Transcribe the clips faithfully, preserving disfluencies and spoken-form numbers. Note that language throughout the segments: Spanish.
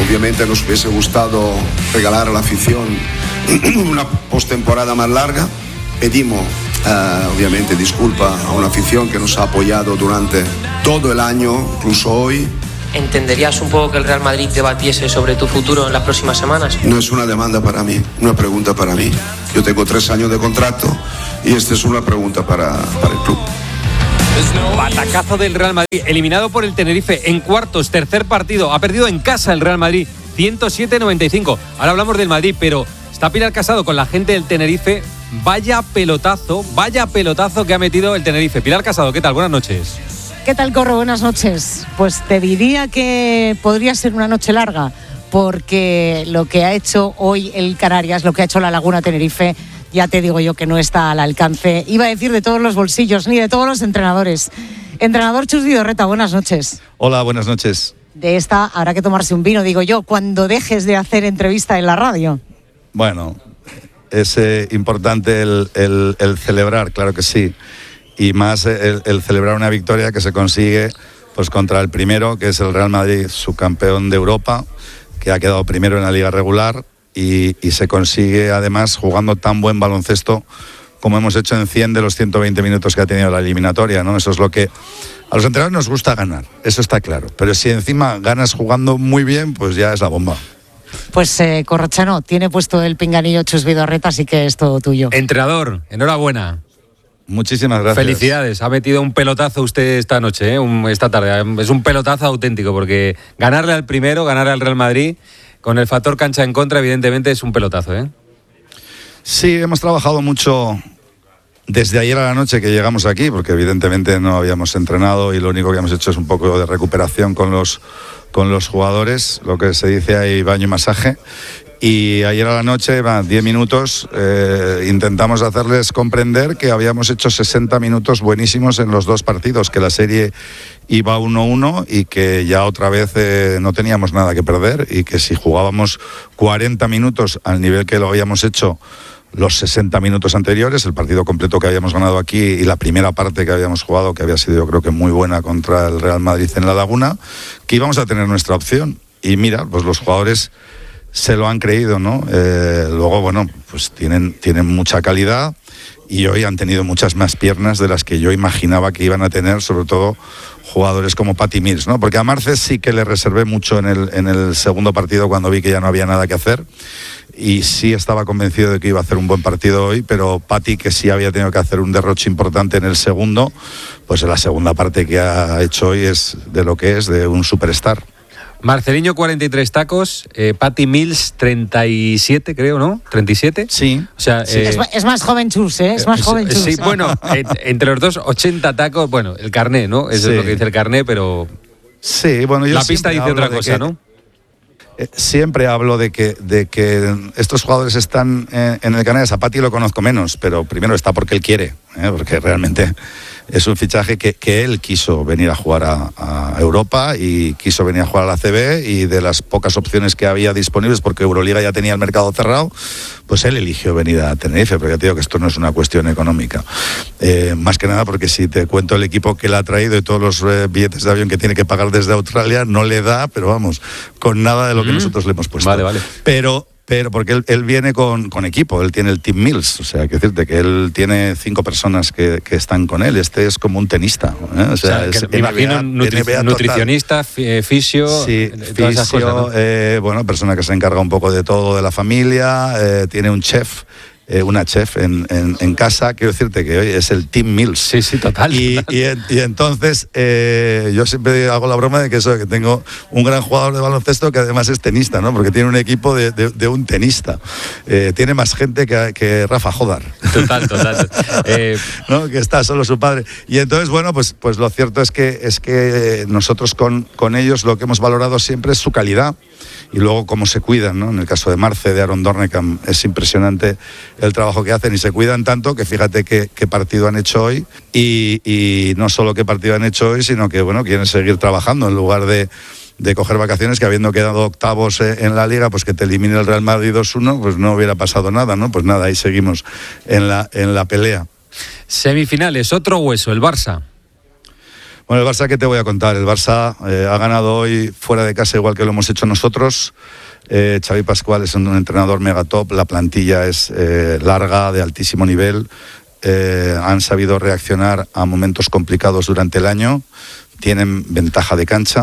obviamente nos hubiese gustado regalar a la afición una postemporada más larga. Pedimos uh, obviamente disculpa a una afición que nos ha apoyado durante todo el año, incluso hoy. ¿Entenderías un poco que el Real Madrid debatiese sobre tu futuro en las próximas semanas? No es una demanda para mí, una pregunta para mí. Yo tengo tres años de contrato y esta es una pregunta para, para el club. Batacazo del Real Madrid, eliminado por el Tenerife en cuartos, tercer partido. Ha perdido en casa el Real Madrid, ciento siete a noventa y cinco. Ahora hablamos del Madrid, pero está Pilar Casado con la gente del Tenerife. Vaya pelotazo, vaya pelotazo que ha metido el Tenerife. Pilar Casado, ¿qué tal? Buenas noches. ¿Qué tal, Corro? Buenas noches. Pues te diría que podría ser una noche larga, porque lo que ha hecho hoy el Canarias, lo que ha hecho la Laguna Tenerife, ya te digo yo que no está al alcance, iba a decir de todos los bolsillos, ni de todos los entrenadores. Entrenador Chus Vidorreta, buenas noches. Hola, buenas noches. De esta habrá que tomarse un vino, digo yo, cuando dejes de hacer entrevista en la radio. Bueno, es eh, importante el, el, el celebrar, claro que sí. Y más el, el celebrar una victoria que se consigue pues contra el primero, que es el Real Madrid, subcampeón de Europa, que ha quedado primero en la liga regular y, y se consigue además jugando tan buen baloncesto como hemos hecho en cien de los ciento veinte minutos que ha tenido la eliminatoria, ¿no? Eso es lo que a los entrenadores nos gusta ganar, eso está claro. Pero si encima ganas jugando muy bien, pues ya es la bomba. Pues eh, Corrochano, tiene puesto el pinganillo Chus Vidorreta, así que es todo tuyo. Entrenador, enhorabuena. Muchísimas gracias. Felicidades, ha metido un pelotazo usted esta noche, ¿eh? un, esta tarde. Es un pelotazo auténtico, porque ganarle al primero, ganarle al Real Madrid, con el factor cancha en contra, evidentemente es un pelotazo, ¿eh? Sí, hemos trabajado mucho desde ayer a la noche que llegamos aquí, porque evidentemente no habíamos entrenado y lo único que hemos hecho es un poco de recuperación con los, con los jugadores, lo que se dice ahí baño y masaje. Y ayer a la noche, diez minutos, eh, intentamos hacerles comprender que habíamos hecho sesenta minutos buenísimos en los dos partidos, que la serie iba uno uno y que ya otra vez eh, no teníamos nada que perder y que si jugábamos cuarenta minutos al nivel que lo habíamos hecho los sesenta minutos anteriores, el partido completo que habíamos ganado aquí y la primera parte que habíamos jugado, que había sido yo creo que muy buena contra el Real Madrid en La Laguna, que íbamos a tener nuestra opción. Y mira, pues los jugadores se lo han creído, ¿no? Eh, luego, bueno, pues tienen, tienen mucha calidad y hoy han tenido muchas más piernas de las que yo imaginaba que iban a tener, sobre todo jugadores como Patty Mills, ¿no? Porque a Marces sí que le reservé mucho en el, en el segundo partido cuando vi que ya no había nada que hacer y sí estaba convencido de que iba a hacer un buen partido hoy, pero Patty, que sí había tenido que hacer un derroche importante en el segundo, pues en la segunda parte que ha hecho hoy es de lo que es, de un superstar. Marceliño, cuarenta y tres tacos, eh, Patty Mills, treinta y siete, creo, ¿no? ¿treinta y siete? Sí. O sea, sí. Eh, es, es más joven Chus, ¿eh? Es más joven Chus. Sí, bueno, eh, entre los dos, ochenta tacos, bueno, el carné, ¿no? Eso sí. Es lo que dice el carné, pero... Sí, bueno, yo la pista dice otra cosa, que, ¿no? Eh, siempre hablo de que, de que estos jugadores están en, en el Canarias. A Patty lo conozco menos, pero primero está porque él quiere, ¿eh? Porque realmente es un fichaje que, que él quiso venir a jugar a, a Europa y quiso venir a jugar a la A C B, y de las pocas opciones que había disponibles, porque Euroliga ya tenía el mercado cerrado, pues él eligió venir a Tenerife, porque ya te digo que esto no es una cuestión económica. Eh, más que nada porque si te cuento el equipo que le ha traído y todos los eh, billetes de avión que tiene que pagar desde Australia, no le da, pero vamos, con nada de lo que mm. nosotros le hemos puesto. Vale, vale. Pero... Pero porque él, él viene con, con equipo, él tiene el Team Mills, o sea, que decirte que él tiene cinco personas que, que están con él. Este es como un tenista, ¿eh? O sea, o sea es me imagino nutri- nutricionista, fisio, sí, todas esas fisio, cosas, ¿no? eh, bueno, persona que se encarga un poco de todo de la familia, eh, tiene un chef. Eh, una chef en, en, en casa, quiero decirte que hoy es el Team Mills. Sí, sí, total. Y, total. y, y entonces eh, yo siempre hago la broma de que eso, que tengo un gran jugador de baloncesto que además es tenista, ¿no? Porque tiene un equipo de, de, de un tenista. Eh, tiene más gente que, que Rafa Jodar. Total, total. eh... ¿No? Que está solo su padre. Y entonces, bueno, pues, pues lo cierto es que, es que nosotros con, con ellos lo que hemos valorado siempre es su calidad. Y luego cómo se cuidan, ¿no? En el caso de Marce, de Aaron Dornekam, es impresionante el trabajo que hacen y se cuidan tanto que fíjate qué, qué partido han hecho hoy y, y no solo qué partido han hecho hoy, sino que, bueno, quieren seguir trabajando en lugar de, de coger vacaciones, que habiendo quedado octavos en la Liga, pues que te elimine el Real Madrid dos uno, pues no hubiera pasado nada, ¿no? Pues nada, ahí seguimos en la, en la pelea. Semifinales, otro hueso, el Barça. Bueno, el Barça, ¿qué te voy a contar? El Barça eh, ha ganado hoy fuera de casa igual que lo hemos hecho nosotros. Eh, Xavi Pascual es un, un entrenador mega top, la plantilla es eh, larga, de altísimo nivel. Eh, han sabido reaccionar a momentos complicados durante el año, tienen ventaja de cancha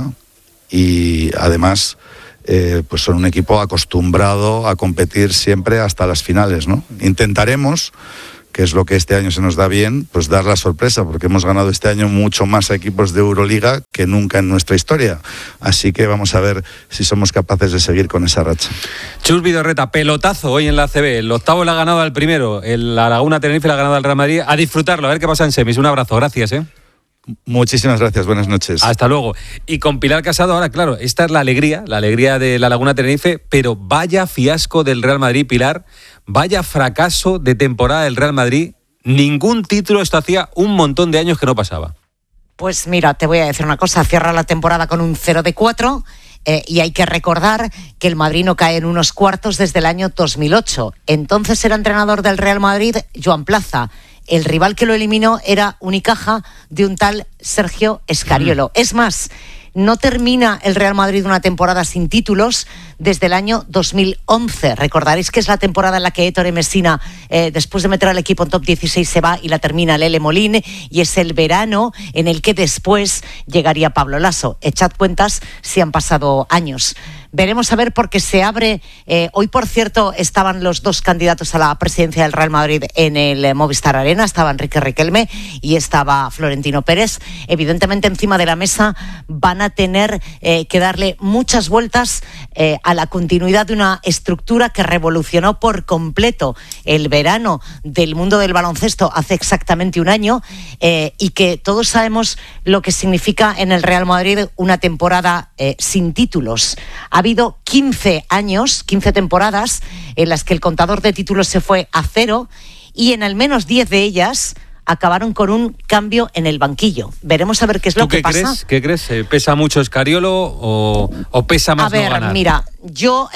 y además eh, pues son un equipo acostumbrado a competir siempre hasta las finales, ¿no? Intentaremos, que es lo que este año se nos da bien, pues dar la sorpresa, porque hemos ganado este año mucho más a equipos de Euroliga que nunca en nuestra historia. Así que vamos a ver si somos capaces de seguir con esa racha. Chus Vidorreta, pelotazo hoy en la A C B. El octavo le ha ganado al primero, el La Laguna Tenerife le ha ganado al Real Madrid. A disfrutarlo, a ver qué pasa en semis. Un abrazo, gracias, ¿eh? Muchísimas gracias, buenas noches. Hasta luego. Y con Pilar Casado, ahora, claro, esta es la alegría, la alegría de La Laguna Tenerife, pero vaya fiasco del Real Madrid, Pilar. Vaya fracaso de temporada del Real Madrid. Ningún título, esto hacía un montón de años que no pasaba. Pues mira, te voy a decir una cosa. Cierra la temporada con un cero de cuatro eh, y hay que recordar que el Madrid no cae en unos cuartos desde el año dos mil ocho. Entonces era entrenador del Real Madrid Joan Plaza. El rival que lo eliminó era Unicaja de un tal Sergio Escariolo. Mm. Es más, no termina el Real Madrid una temporada sin títulos desde el año dos mil once. Recordaréis que es la temporada en la que Ettore Messina, eh, después de meter al equipo en top dieciséis, se va y la termina Lele Molín, y es el verano en el que después llegaría Pablo Lasso. Echad cuentas si han pasado años. Veremos a ver, porque se abre... Eh, hoy, por cierto, estaban los dos candidatos a la presidencia del Real Madrid en el eh, Movistar Arena. Estaba Enrique Riquelme y estaba Florentino Pérez. Evidentemente, encima de la mesa van a tener eh, que darle muchas vueltas eh, a la continuidad de una estructura que revolucionó por completo el verano del mundo del baloncesto hace exactamente un año eh, y que todos sabemos lo que significa en el Real Madrid una temporada eh, sin títulos. Ha habido quince años, quince temporadas en las que el contador de títulos se fue a cero y en al menos diez de ellas acabaron con un cambio en el banquillo. Veremos a ver qué es lo que pasa. ¿Tú qué crees? ¿Qué crees? ¿Pesa mucho Escariolo o, o pesa más no ganar? A ver, mira, yo,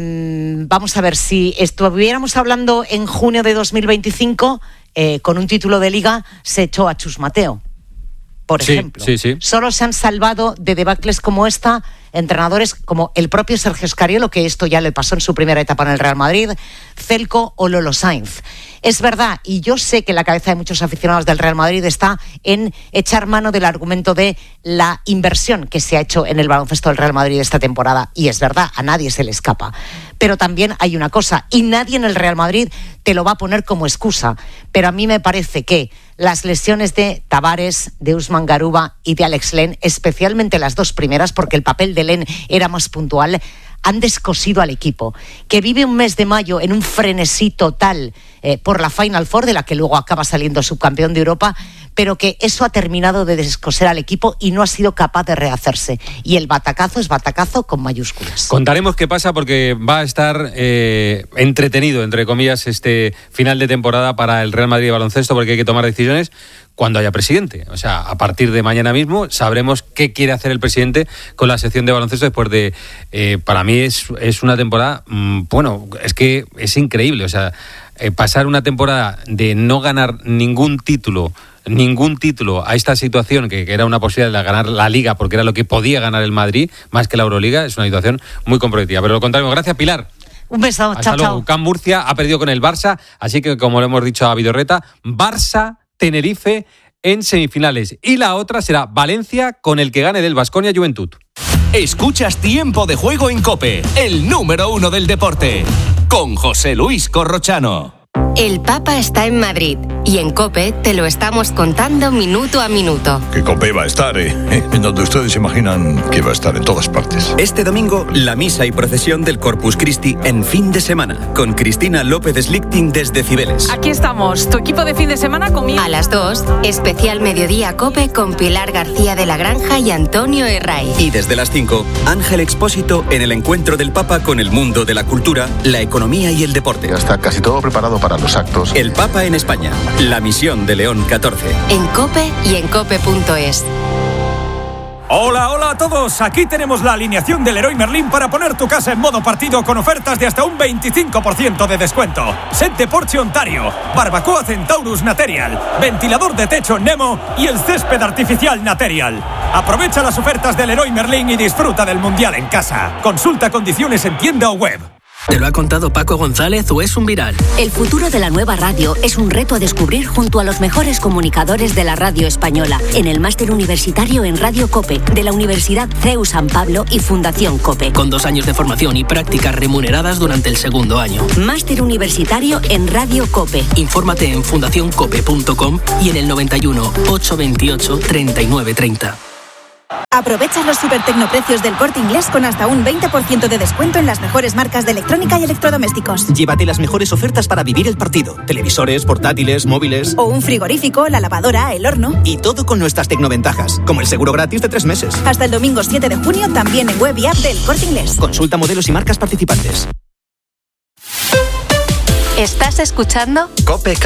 eh, vamos a ver, si estuviéramos hablando en junio de dos mil veinticinco, eh, con un título de Liga se echó a Chus Mateo, por sí, ejemplo. Sí, sí. Solo se han salvado de debacles como esta entrenadores como el propio Sergio Escariolo, que esto ya le pasó en su primera etapa en el Real Madrid, Celco o Lolo Sainz. Es verdad, y yo sé que la cabeza de muchos aficionados del Real Madrid está en echar mano del argumento de la inversión que se ha hecho en el baloncesto del Real Madrid esta temporada, y es verdad, a nadie se le escapa. Pero también hay una cosa, y nadie en el Real Madrid te lo va a poner como excusa, pero a mí me parece que las lesiones de Tavares, de Usman Garuba y de Alex Len, especialmente las dos primeras, porque el papel de Len era más puntual, han descosido al equipo, que vive un mes de mayo en un frenesí total eh, por la Final Four, de la que luego acaba saliendo subcampeón de Europa, pero que eso ha terminado de descoser al equipo y no ha sido capaz de rehacerse. Y el batacazo es batacazo con mayúsculas. Contaremos qué pasa, porque va a estar eh, entretenido, entre comillas, este final de temporada para el Real Madrid de baloncesto, porque hay que tomar decisiones cuando haya presidente. O sea, a partir de mañana mismo sabremos qué quiere hacer el presidente con la sección de baloncesto después de... Eh, para mí es, es una temporada... Mmm, bueno, es que es increíble. O sea, eh, pasar una temporada de no ganar ningún título... ningún título a esta situación, que, que era una posibilidad de ganar la Liga, porque era lo que podía ganar el Madrid, más que la Euroliga, es una situación muy comprometida. Pero lo contrario, gracias, Pilar. Un beso, hasta chao, luego. chao. U C A M Murcia ha perdido con el Barça, así que, como le hemos dicho a Vidorreta, Barça, Tenerife en semifinales. Y la otra será Valencia con el que gane del Baskonia Juventud. Escuchas Tiempo de Juego en COPE, el número uno del deporte, con José Luis Corrochano. El Papa está en Madrid y en COPE te lo estamos contando minuto a minuto. Que COPE va a estar, ¿eh? En donde ustedes imaginan que va a estar, en todas partes. Este domingo, la misa y procesión del Corpus Christi en fin de semana, con Cristina López Slichting desde Cibeles. Aquí estamos, tu equipo de fin de semana conmigo. A las dos, especial Mediodía COPE con Pilar García de la Granja y Antonio Herray. Y desde las cinco, Ángel Expósito en el encuentro del Papa con el mundo de la cultura, la economía y el deporte. Ya está casi todo preparado para los actos. El Papa en España, la misión de León catorce. En COPE y en cope punto es. Hola, hola a todos. Aquí tenemos la alineación del Leroy Merlin para poner tu casa en modo partido con ofertas de hasta un veinticinco por ciento de descuento. Set de porche Ontario, barbacoa Centaurus Material, ventilador de techo Nemo y el césped artificial Material. Aprovecha las ofertas del Leroy Merlin y disfruta del Mundial en casa. Consulta condiciones en tienda o web. ¿Te lo ha contado Paco González o es un viral? El futuro de la nueva radio es un reto a descubrir junto a los mejores comunicadores de la radio española en el máster universitario en Radio COPE de la Universidad C E U San Pablo y Fundación COPE. Con dos años de formación y prácticas remuneradas durante el segundo año. Máster universitario en Radio COPE. Infórmate en fundación cope punto com y en el noventa y uno, ochocientos veintiocho, treinta y nueve treinta. Aprovecha los supertecnoprecios del Corte Inglés con hasta un veinte por ciento de descuento en las mejores marcas de electrónica y electrodomésticos. Llévate las mejores ofertas para vivir el partido. Televisores, portátiles, móviles. O un frigorífico, la lavadora, el horno. Y todo con nuestras tecnoventajas, como el seguro gratis de tres meses. Hasta el domingo siete de junio también en web y app del Corte Inglés. Consulta modelos y marcas participantes. ¿Estás escuchando? COPE